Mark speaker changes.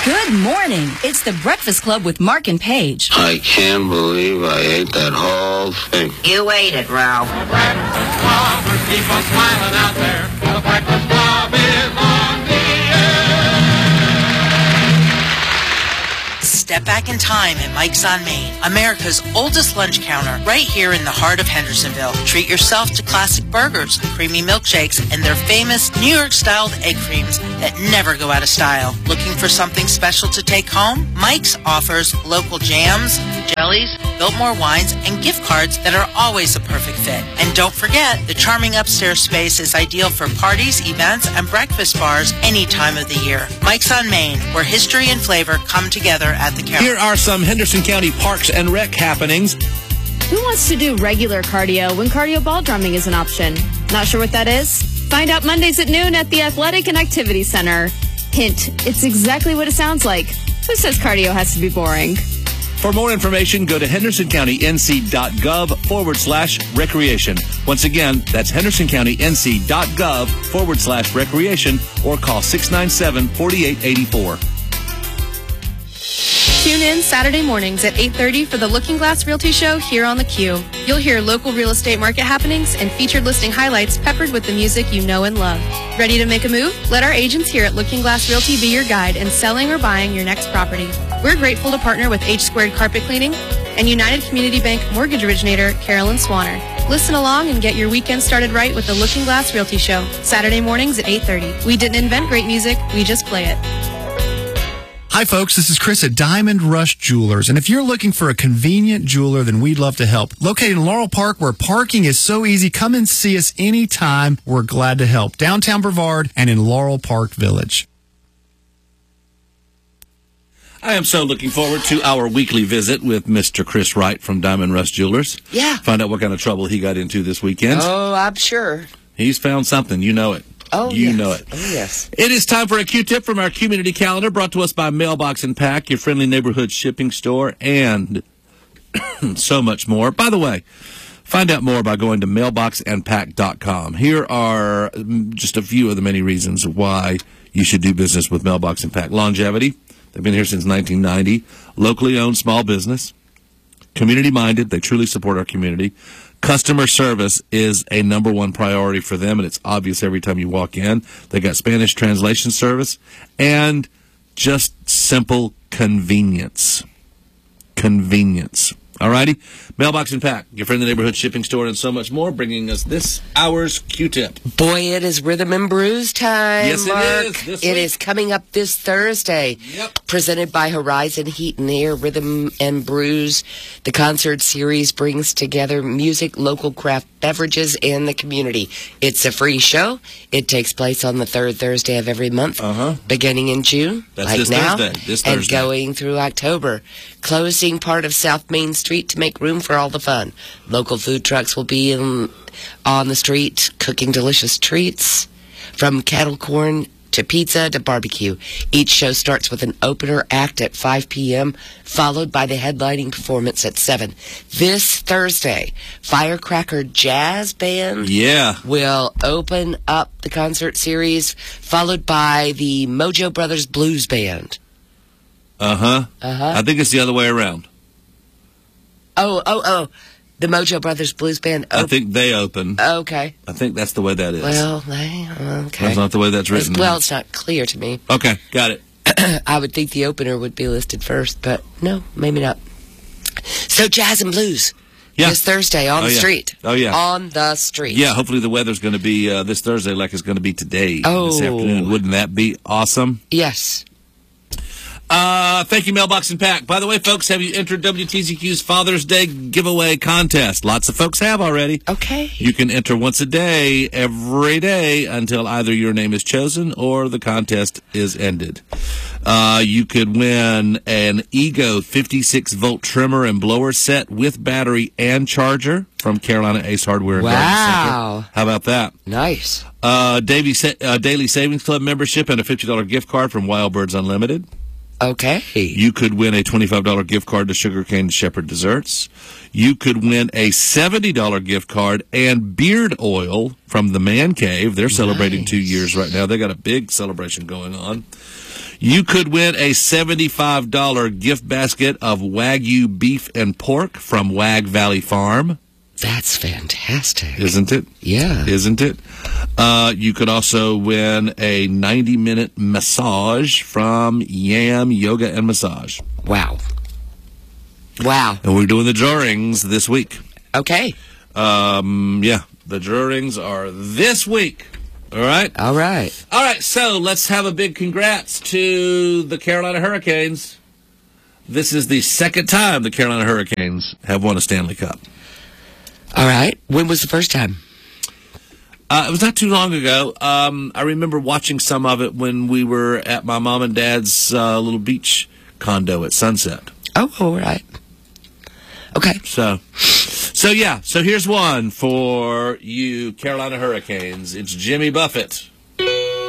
Speaker 1: Good morning. It's the Breakfast Club with Mark and Paige.
Speaker 2: I can't believe I ate that whole thing.
Speaker 3: You ate it, Ralph.
Speaker 4: The Breakfast Club, keep on smiling out there. The Breakfast Club is on the
Speaker 3: Step back in time at Mike's on Main, America's oldest lunch counter, right here in the heart of Hendersonville. Treat yourself to classic burgers, creamy milkshakes, and their famous New York-styled egg creams that never go out of style. Looking for something special to take home? Mike's offers local jams, jellies, Biltmore wines, and gift cards that are always a perfect fit. And don't forget, the charming upstairs space is ideal for parties, events, and breakfast bars any time of the year. Mike's on Main, where history and flavor come together at the counter.
Speaker 5: Here are some Henderson County Parks and Rec happenings.
Speaker 6: Who wants to do regular cardio when cardio ball drumming is an option? Not sure what that is? Find out Mondays at noon at the Athletic and Activity Center. Hint, it's exactly what it sounds like. Who says cardio has to be boring?
Speaker 5: For more information, go to hendersoncountync.gov/recreation. Once again, that's hendersoncountync.gov/recreation or call 697-4884.
Speaker 7: Tune in Saturday mornings at 8:30 for the Looking Glass Realty Show here on the Q. You'll hear local real estate market happenings and featured listing highlights peppered with the music you know and love. Ready to make a move? Let our agents here at Looking Glass Realty be your guide in selling or buying your next property. We're grateful to partner with H2 Carpet Cleaning and United Community Bank mortgage originator Carolyn Swanner. Listen along and get your weekend started right with the Looking Glass Realty Show, Saturday mornings at 8:30. We didn't invent great music, we just play it.
Speaker 8: Hi, folks. This is Chris at Diamond Rush Jewelers. And if you're looking for a convenient jeweler, then we'd love to help. Located in Laurel Park, where parking is so easy, come and see us anytime. We're glad to help. Downtown Brevard and in Laurel Park Village.
Speaker 5: I am so looking forward to our weekly visit with Mr. Chris Wright from Diamond Rush Jewelers.
Speaker 3: Yeah.
Speaker 5: Find out what kind of trouble he got into this weekend.
Speaker 3: Oh, I'm sure.
Speaker 5: He's found something. You know it.
Speaker 3: Oh,
Speaker 5: you
Speaker 3: yes.
Speaker 5: know it.
Speaker 3: Oh, yes.
Speaker 5: It is time for a Q-tip from our community calendar, brought to us by Mailbox and Pack, your friendly neighborhood shipping store, and so much more. By the way, find out more by going to mailboxandpack.com. Here are just a few of the many reasons why you should do business with Mailbox and Pack. Longevity. They've been here since 1990. Locally owned small business. Community-minded. They truly support our community. Customer service is a number one priority for them, and it's obvious every time you walk in. They got Spanish translation service and just simple convenience. Convenience. All righty? Mailbox and Pack, your friend in the neighborhood shipping store, and so much more, bringing us this hour's Q-tip.
Speaker 3: Boy, it is Rhythm and Brews time,
Speaker 5: Yes,
Speaker 3: Mark.
Speaker 5: it is.
Speaker 3: It is coming up this Thursday.
Speaker 5: Yep.
Speaker 3: Presented by Horizon Heat and Air, Rhythm and Brews. The concert series brings together music, local craft beverages, and the community. It's a free show. It takes place on the third Thursday of every month, beginning in June,
Speaker 5: That's
Speaker 3: like
Speaker 5: this
Speaker 3: now,
Speaker 5: Thursday. This
Speaker 3: and
Speaker 5: Thursday.
Speaker 3: going through October. Closing part of South Main Street to make room for all the fun. Local food trucks will be on the street cooking delicious treats, from kettle corn to pizza to barbecue. Each show starts with an opener act at 5 p.m., followed by the headlining performance at 7. This Thursday, Firecracker Jazz Band will open up the concert series, followed by the Mojo Brothers Blues Band.
Speaker 5: I think it's the other way around.
Speaker 3: Oh. The Mojo Brothers Blues Band.
Speaker 5: I think they open.
Speaker 3: Okay.
Speaker 5: I think that's the way that is.
Speaker 3: Well, okay.
Speaker 5: That's not the way that's written.
Speaker 3: Well, it's not clear to me.
Speaker 5: Okay, got it.
Speaker 3: I would think the opener would be listed first, but no, maybe not. So Jazz and Blues.
Speaker 5: Yeah.
Speaker 3: This Thursday on the street.
Speaker 5: Oh, yeah.
Speaker 3: On the street.
Speaker 5: Yeah, hopefully the weather's going to be this Thursday like it's going to be today. This afternoon. Wouldn't that be awesome?
Speaker 3: Yes.
Speaker 5: Thank you, Mailbox and Pack. By the way, folks, have you entered WTZQ's Father's Day giveaway contest? Lots of folks have already.
Speaker 3: Okay.
Speaker 5: You can enter once a day, every day, until either your name is chosen or the contest is ended. You could win an Ego 56-volt trimmer and blower set with battery and charger from Carolina Ace Hardware and Garden Center. How about that?
Speaker 3: Nice.
Speaker 5: Daily Savings Club membership and a $50 gift card from Wild Birds Unlimited.
Speaker 9: Okay.
Speaker 5: You could win a $25 gift card to Sugarcane Shepherd Desserts. You could win a $70 gift card and beard oil from the Man Cave. They're celebrating 2 years right now. They got a big celebration going on. You could win a $75 gift basket of Wagyu beef and pork from Wag Valley Farm.
Speaker 9: That's fantastic.
Speaker 5: Isn't it?
Speaker 9: Yeah.
Speaker 5: Isn't it? You could also win a 90-minute massage from Yam Yoga and Massage.
Speaker 9: Wow. Wow.
Speaker 5: And we're doing the drawings this week.
Speaker 9: Okay.
Speaker 5: Yeah, the drawings are this week. All right?
Speaker 9: All right.
Speaker 5: All right, so let's have a big congrats to the Carolina Hurricanes. This is the second time the Carolina Hurricanes have won a Stanley Cup.
Speaker 9: All right. When was the first time?
Speaker 5: It was not too long ago. I remember watching some of it when we were at my mom and dad's little beach condo at Sunset.
Speaker 9: Oh, all right. Okay.
Speaker 5: So yeah. So here's one for you Carolina Hurricanes. It's Jimmy Buffett.